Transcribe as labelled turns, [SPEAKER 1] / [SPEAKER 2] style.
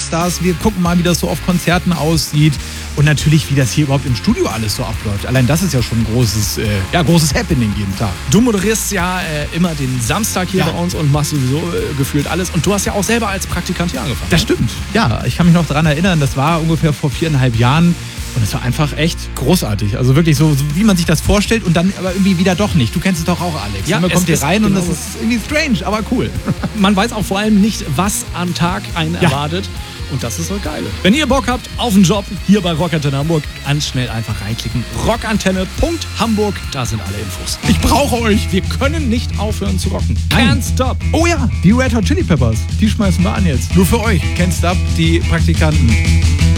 [SPEAKER 1] Rockstars. Wir gucken mal, wie das so auf Konzerten aussieht. Und natürlich, wie das hier überhaupt im Studio alles so abläuft. Allein das ist ja schon ein großes Happening jeden Tag.
[SPEAKER 2] Du moderierst ja immer den Samstag hier bei uns und machst sowieso gefühlt alles. Und du hast ja auch selber als Praktikant hier angefangen.
[SPEAKER 1] Das stimmt. Ja, ich kann mich noch daran erinnern, das war ungefähr vor 4,5 Jahren. Und es war einfach echt großartig. Also wirklich so, wie man sich das vorstellt und dann aber irgendwie wieder doch nicht. Du kennst es doch auch, Alex.
[SPEAKER 2] Ja,
[SPEAKER 1] man kommt hier rein und
[SPEAKER 2] genau,
[SPEAKER 1] das ist irgendwie strange, aber cool.
[SPEAKER 2] Man weiß auch vor allem nicht, was am Tag einen erwartet. Und das ist so geil. Wenn ihr Bock habt auf einen Job hier bei Rockantenne Hamburg, ganz schnell einfach reinklicken. rockantenne.hamburg, da sind alle Infos.
[SPEAKER 1] Ich brauche euch.
[SPEAKER 2] Wir können nicht aufhören zu rocken.
[SPEAKER 1] Nein.
[SPEAKER 2] Can't stop.
[SPEAKER 1] Oh ja, die Red Hot Chili Peppers. Die schmeißen wir an jetzt. Nur für euch. Can't Stop, die Praktikanten.